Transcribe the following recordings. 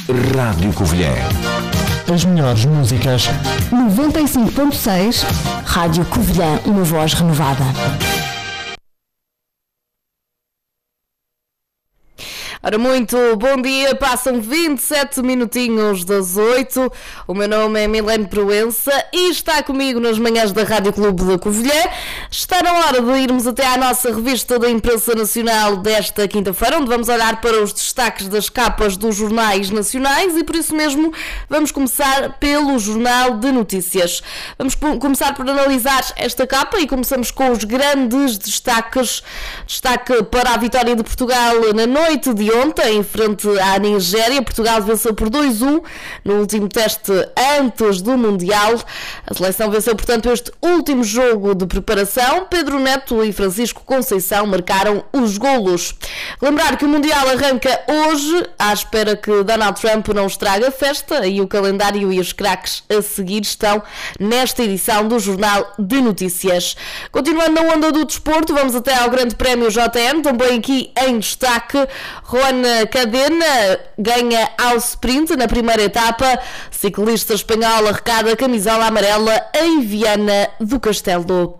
Rádio Covilhã. As melhores músicas. 95.6 Rádio Covilhã, uma voz renovada. Ora, muito bom dia, passam 27 minutinhos das 8. O meu nome é Milene Proença e está comigo nas manhãs da Rádio Clube de Covilhã. Está na hora de irmos até à nossa revista da imprensa nacional desta quinta-feira, onde vamos olhar para os destaques das capas dos jornais nacionais e por isso mesmo vamos começar pelo Jornal de Notícias. Vamos começar por analisar esta capa e começamos com os grandes destaques. Destaque para a vitória de Portugal na noite de ontem, em frente à Nigéria. Portugal venceu por 2-1 no último teste antes do Mundial. A seleção venceu, portanto, este último jogo de preparação. Pedro Neto e Francisco Conceição marcaram os golos. Lembrar que o Mundial arranca hoje, à espera que Donald Trump não estrague a festa, e o calendário e os craques a seguir estão nesta edição do Jornal de Notícias. Continuando na onda do desporto, vamos até ao Grande Prémio JM, também aqui em destaque. Juan Cadena ganha ao sprint na primeira etapa. Ciclista espanhol arrecada a camisola amarela em Viana do Castelo.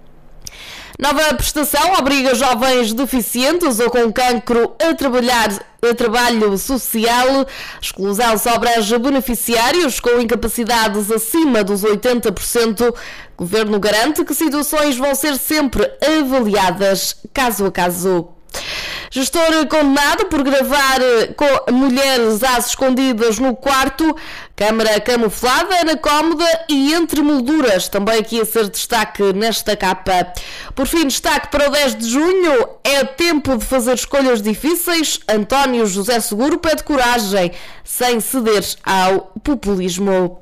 Nova prestação obriga jovens deficientes ou com cancro a trabalho social. Exclusão só abrange beneficiários com incapacidades acima dos 80%. Governo garante que situações vão ser sempre avaliadas caso a caso. Gestor condenado por gravar com mulheres às escondidas no quarto. Câmara camuflada na cômoda e entre molduras. Também aqui a ser destaque nesta capa. Por fim, destaque para o 10 de junho. É tempo de fazer escolhas difíceis. António José Seguro pede coragem, sem ceder ao populismo.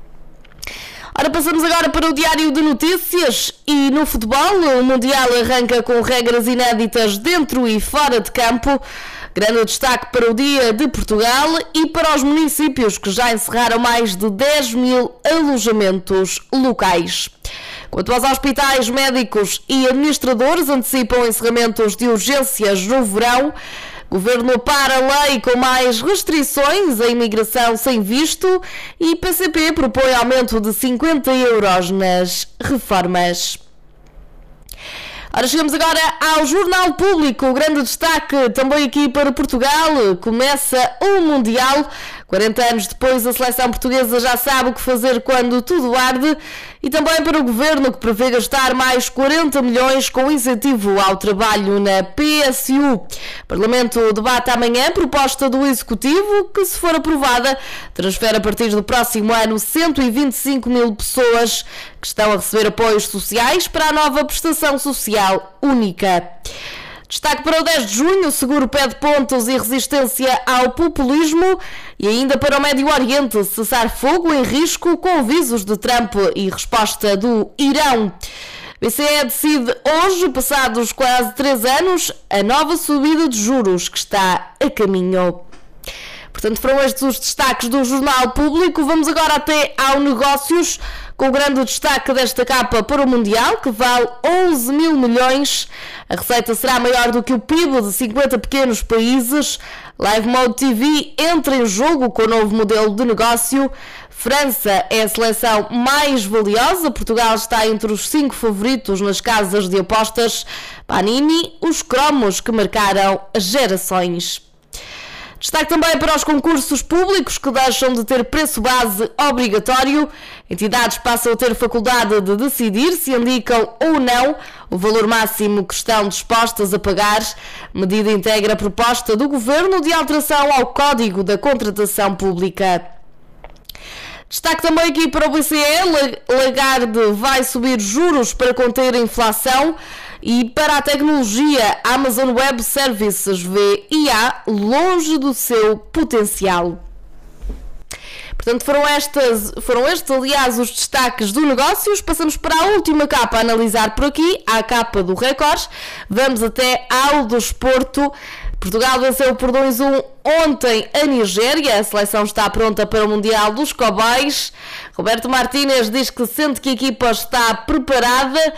Ora, passamos agora para o Diário de Notícias e no futebol o Mundial arranca com regras inéditas dentro e fora de campo. Grande destaque para o Dia de Portugal e para os municípios que já encerraram mais de 10 mil alojamentos locais. Quanto aos hospitais, médicos e administradores, antecipam encerramentos de urgências no verão. Governo para a lei com mais restrições à imigração sem visto e PCP propõe aumento de 50 € nas reformas. Ora, chegamos agora ao Jornal Público. O grande destaque também aqui para Portugal. Começa o Mundial. 40 anos depois, a seleção portuguesa já sabe o que fazer quando tudo arde. E também para o Governo, que prevê gastar mais 40 milhões com incentivo ao trabalho na PSU. O Parlamento debate amanhã a proposta do Executivo, que, se for aprovada, transfere a partir do próximo ano 125 mil pessoas que estão a receber apoios sociais para a nova prestação social única. Destaque para o 10 de junho, o Seguro pede pontos e resistência ao populismo. E ainda para o Médio Oriente, cessar fogo em risco com avisos de Trump e resposta do Irão. BCE decide hoje, passados quase 3 anos, a nova subida de juros que está a caminho. Portanto, foram estes os destaques do Jornal Público. Vamos agora até ao Negócios, com o grande destaque desta capa para o Mundial, que vale 11 mil milhões. A receita será maior do que o PIB de 50 pequenos países. Live Mode TV entra em jogo com o novo modelo de negócio. França é a seleção mais valiosa. Portugal está entre os 5 favoritos nas casas de apostas. Panini, os cromos que marcaram gerações. Destaque também para os concursos públicos que deixam de ter preço base obrigatório. Entidades passam a ter faculdade de decidir se indicam ou não o valor máximo que estão dispostas a pagar. Medida integra a proposta do Governo de alteração ao Código da Contratação Pública. Destaque também aqui para o BCE. Lagarde vai subir juros para conter a inflação. E para a tecnologia, a Amazon Web Services vê IA longe do seu potencial. Portanto, foram estes, aliás, os destaques do Negócios. Passamos para a última capa a analisar por aqui, a capa do Record. Vamos até ao desporto. Portugal venceu por 2-1 ontem a Nigéria. A seleção está pronta para o Mundial dos Cowboys. Roberto Martínez diz que sente que a equipa está preparada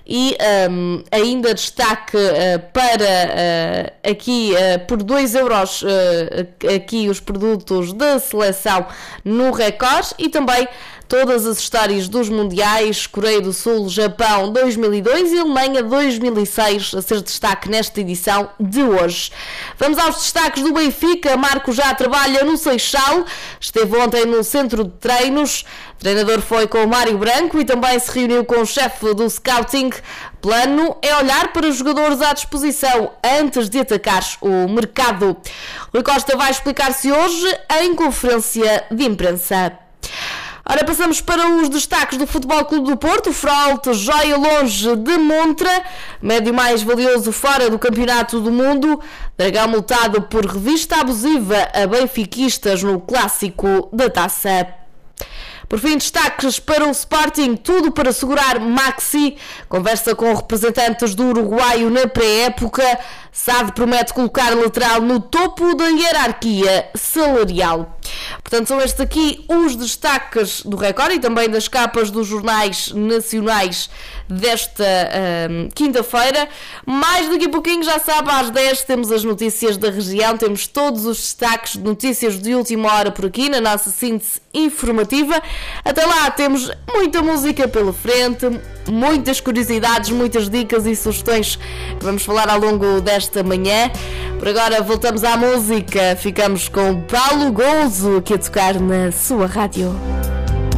e ainda destaque para aqui por 2 euros aqui os produtos da seleção no Record e também todas as histórias dos mundiais, Coreia do Sul, Japão 2002 e Alemanha 2006 a ser destaque nesta edição de hoje. Vamos aos destaques do Benfica. Marco já trabalha no Seixal, esteve ontem no centro de treinos, o treinador foi com o Mário Branco e também se reuniu com o chefe do scouting. Plano é olhar para os jogadores à disposição antes de atacar o mercado. Rui Costa vai explicar-se hoje em conferência de imprensa. Ora, passamos para os destaques do Futebol Clube do Porto. Fraude joia longe de Montra, médio mais valioso fora do Campeonato do Mundo. Dragão multado por revista abusiva a benfiquistas no clássico da Taça. Por fim, destaques para o Sporting, tudo para segurar Maxi. Conversa com representantes do uruguaio na pré-época. Sade promete colocar lateral no topo da hierarquia salarial. Portanto, são estes aqui os destaques do Record e também das capas dos jornais nacionais desta quinta-feira. Mais daqui a pouquinho, já sabe, às 10 temos as notícias da região, temos todos os destaques de notícias de última hora por aqui na nossa síntese informativa. Até lá temos muita música pela frente, muitas curiosidades, muitas dicas e sugestões que vamos falar ao longo desta manhã. Por agora voltamos à música, ficamos com Paulo Gonzo aqui a tocar na sua rádio.